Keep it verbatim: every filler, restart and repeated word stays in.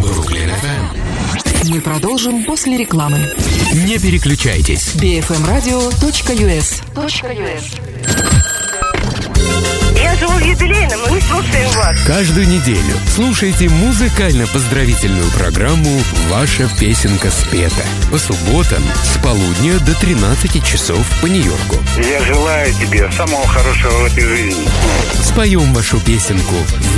Бруклин эф эм. Мы продолжим после рекламы. Не переключайтесь. би эф эм радио точка ю эс. Я живу в юбилейном, мы слушаем вас. Каждую неделю слушайте музыкально-поздравительную программу «Ваша песенка спета» по субботам с полудня до тринадцати часов по Нью-Йорку. Я желаю тебе самого хорошего в этой жизни. Споем вашу песенку